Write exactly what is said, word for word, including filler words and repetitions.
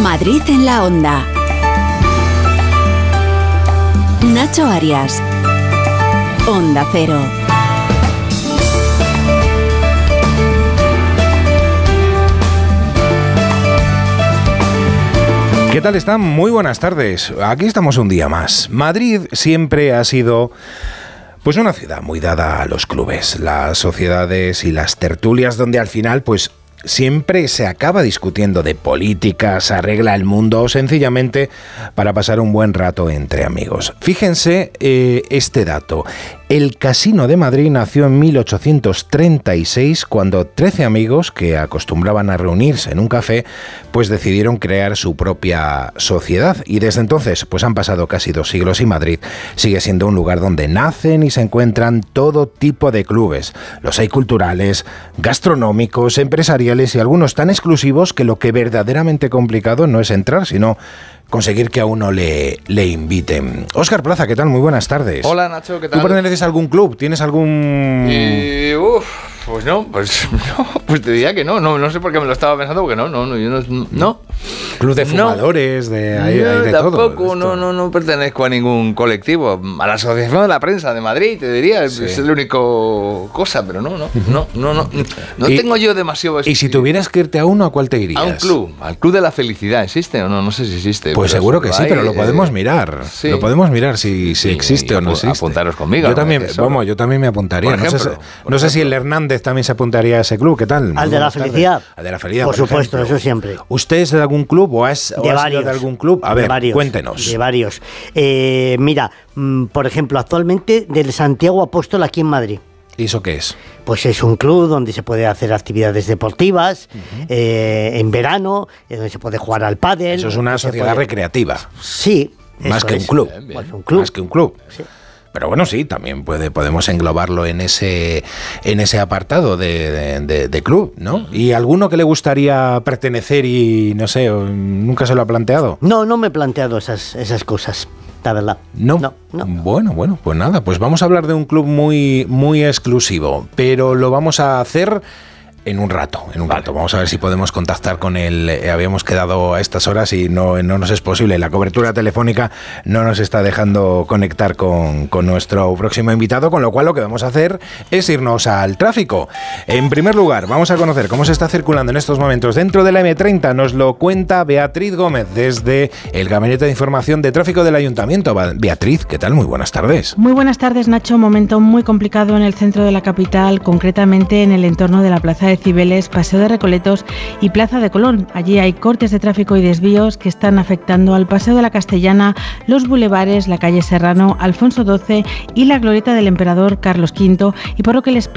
Madrid en la Onda. Nacho Arias. Onda Cero. ¿Qué tal están? Muy buenas tardes. Aquí estamos un día más. Madrid siempre ha sido pues una ciudad muy dada a los clubes, las sociedades y las tertulias donde al final pues siempre se acaba discutiendo de política, se arregla el mundo o sencillamente para pasar un buen rato entre amigos. Fíjense eh, este dato. El Casino de Madrid nació en mil ochocientos treinta y seis cuando trece amigos que acostumbraban a reunirse en un café pues decidieron crear su propia sociedad y desde entonces pues han pasado casi dos siglos y Madrid sigue siendo un lugar donde nacen y se encuentran todo tipo de clubes. Los hay culturales, gastronómicos, empresariales y algunos tan exclusivos que lo que verdaderamente complicado no es entrar sino conseguir que a uno le, le inviten. Óscar Plaza, ¿qué tal? Muy buenas tardes. Hola Nacho, ¿qué tal? ¿Tú perteneces a algún club? ¿Tienes algún...? Eh, uf, pues no, pues no, pues te diría que no, no, no sé por qué me lo estaba pensando, porque no, no, no, yo no, no. Club de fumadores, no, de, hay, no, hay de tampoco, todo. No, no, no pertenezco a ningún colectivo, a la Asociación de la Prensa de Madrid, te diría, sí. Es la única cosa, pero no, no, no, no, no, no y, tengo yo demasiado... ¿Y si tuvieras que irte a uno, a cuál te irías? A un club, al Club de la Felicidad, ¿existe o no? No sé si existe. Pues seguro que sí, hay, pero lo podemos mirar, sí. Lo podemos mirar si, si sí, existe o no existe. Apuntaros conmigo. Yo también, vamos, yo también me apuntaría. Por ejemplo, no sé, si, no sé si el Hernández también se apuntaría a ese club, ¿qué tal? Al de la felicidad. Al de la felicidad, por, por supuesto, ejemplo. Eso siempre. ¿Usted es de algún club o, es, o de ha varios, sido de algún club? A ver, de varios, cuéntenos. De varios. Eh, mira, mmm, por ejemplo, actualmente del Santiago Apóstol aquí en Madrid. ¿Y eso qué es? Pues es un club donde se puede hacer actividades deportivas, uh-huh. eh, en verano, donde se puede jugar al pádel. Eso es una sociedad puede... recreativa. Sí. Más que es. un club. Bien, bien. Pues un club. Más que un club. Sí. Pero bueno, sí, también puede, podemos englobarlo en ese, en ese apartado de, de, de, de club, ¿no? ¿Y alguno que le gustaría pertenecer y, no sé, nunca se lo ha planteado? No, no me he planteado esas, esas cosas. La verdad. ¿No? No, no. Bueno, bueno, pues nada, pues vamos a hablar de un club muy, muy exclusivo, pero lo vamos a hacer en un rato, en un vale. rato. Vamos a ver si podemos contactar con él. Eh, habíamos quedado a estas horas y no, no nos es posible. La cobertura telefónica no nos está dejando conectar con, con nuestro próximo invitado, con lo cual lo que vamos a hacer es irnos al tráfico. En primer lugar, vamos a conocer cómo se está circulando en estos momentos dentro de la eme treinta. Nos lo cuenta Beatriz Gómez desde el Gabinete de Información de Tráfico del Ayuntamiento. Beatriz, ¿qué tal? Muy buenas tardes. Muy buenas tardes, Nacho. Momento muy complicado en el centro de la capital, concretamente en el entorno de la Plaza de Cibeles, Paseo de Recoletos y Plaza de Colón. Allí hay cortes de tráfico y desvíos que están afectando al Paseo de la Castellana, los bulevares, la calle Serrano, Alfonso doce y la glorieta del Emperador Carlos quinto, y por lo que les